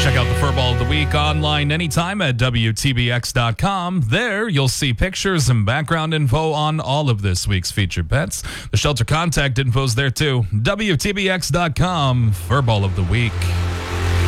Check out the Furball of the Week online anytime at WTBX.com. There, you'll see pictures and background info on all of this week's featured pets. The shelter contact info's there too. WTBX.com, Furball of the Week.